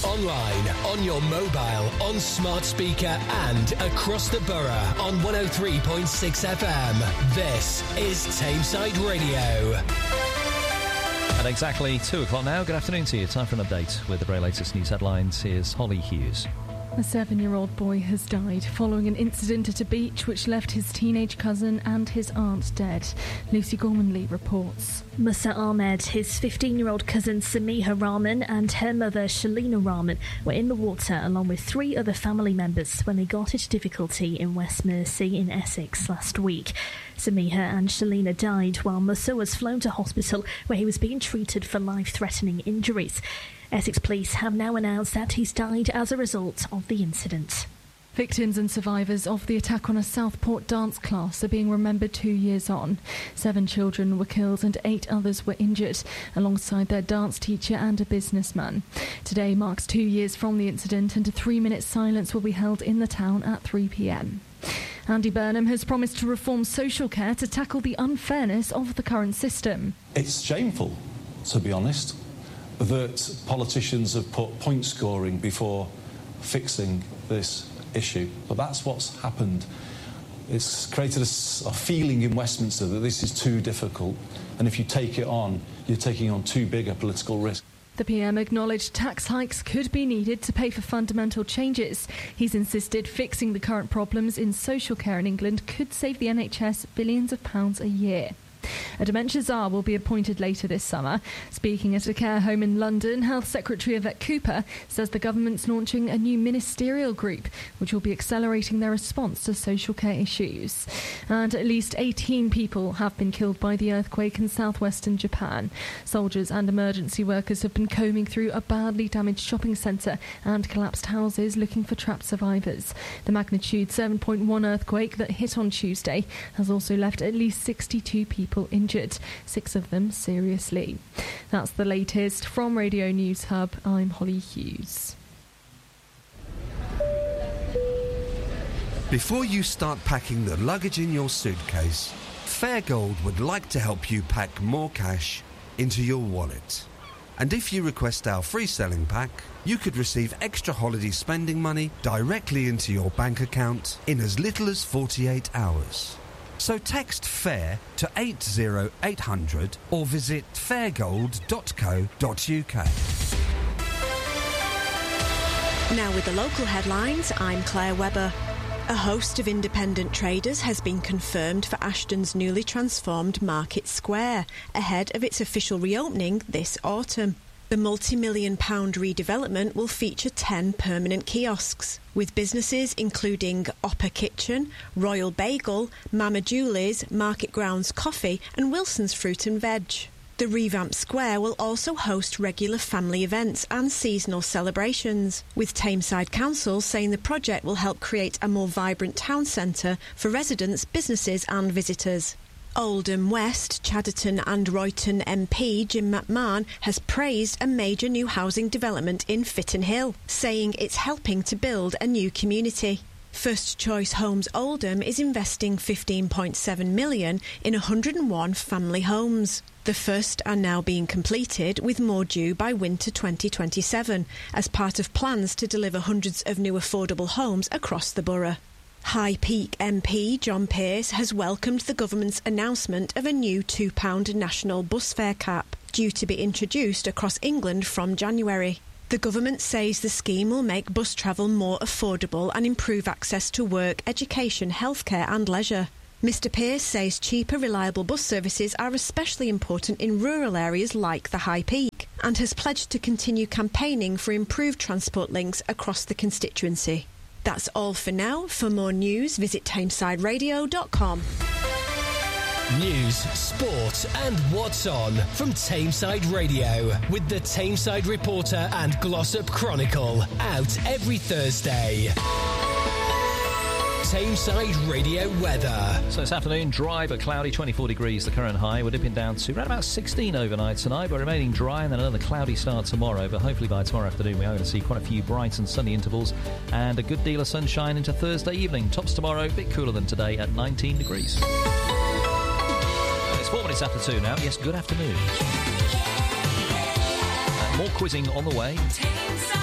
online, on your mobile, on smart speaker and across the borough on 103.6 FM. This is Tameside Radio. At exactly 2 o'clock now, good afternoon to you. Time for an update with the very latest news headlines. Here's Holly Hughes. A 7-year-old boy has died following an incident at a beach which left his teenage cousin and his aunt dead. Lucy Gormanley reports. Musa Ahmed, his 15-year-old cousin Samiha Rahman and her mother Shalina Rahman were in the water along with 3 other family members when they got into difficulty in West Mersey in Essex last week. Samiha and Shalina died while Musa was flown to hospital where he was being treated for life-threatening injuries. Essex Police have now announced that he's died as a result of the incident. Victims and survivors of the attack on a Southport dance class are being remembered 2 years on. 7 children were killed and 8 others were injured, alongside their dance teacher and a businessman. Today marks 2 years from the incident, and a 3-minute silence will be held in the town at 3 p.m. Andy Burnham has promised to reform social care to tackle the unfairness of the current system. It's shameful, to be honest, that politicians have put point scoring before fixing this issue. But that's what's happened. It's created a feeling in Westminster that this is too difficult, and if you take it on, you're taking on too big a political risk. The PM acknowledged tax hikes could be needed to pay for fundamental changes. He's insisted fixing the current problems in social care in England could save the NHS billions of pounds a year. A dementia czar will be appointed later this summer. Speaking at a care home in London, Health Secretary Yvette Cooper says the government's launching a new ministerial group which will be accelerating their response to social care issues. And at least 18 people have been killed by the earthquake in southwestern Japan. Soldiers and emergency workers have been combing through a badly damaged shopping centre and collapsed houses looking for trapped survivors. The magnitude 7.1 earthquake that hit on Tuesday has also left at least 62 people injured, 6 of them seriously. That's the latest from Radio News Hub. I'm Holly Hughes. Before you start packing the luggage in your suitcase, Fairgold would like to help you pack more cash into your wallet. And if you request our free selling pack, you could receive extra holiday spending money directly into your bank account in as little as 48 hours. So text FAIR to 80800 or visit fairgold.co.uk. Now with the local headlines, I'm Claire Webber. A host of independent traders has been confirmed for Ashton's newly transformed Market Square, ahead of its official reopening this autumn. The multi-million-pound redevelopment will feature 10 permanent kiosks, with businesses including Opper Kitchen, Royal Bagel, Mama Julie's, Market Grounds Coffee and Wilson's Fruit and Veg. The revamped square will also host regular family events and seasonal celebrations, with Tameside Council saying the project will help create a more vibrant town centre for residents, businesses and visitors. Oldham West, Chadderton and Royton MP Jim McMahon has praised a major new housing development in Fitton Hill, saying it's helping to build a new community. First Choice Homes Oldham is investing £15.7 million in 101 family homes. The first are now being completed, with more due by winter 2027, as part of plans to deliver hundreds of new affordable homes across the borough. High Peak MP John Pearce has welcomed the government's announcement of a new £2 national bus fare cap, due to be introduced across England from January. The government says the scheme will make bus travel more affordable and improve access to work, education, healthcare and leisure. Mr Pearce says cheaper, reliable bus services are especially important in rural areas like the High Peak, and has pledged to continue campaigning for improved transport links across the constituency. That's all for now. For more news, visit TameSideRadio.com. News, sport and what's on from Tameside Radio with the Tameside Reporter and Glossop Chronicle, out every Thursday. Tameside Radio weather. So this afternoon, dry but cloudy, 24 degrees, the current high. We're dipping down to around about 16 overnight tonight, but remaining dry, and then another cloudy start tomorrow. But hopefully by tomorrow afternoon, we are going to see quite a few bright and sunny intervals and a good deal of sunshine into Thursday evening. Tops tomorrow, a bit cooler than today at 19 degrees. It's 4 minutes after 2 now. Yes, good afternoon. More quizzing on the way.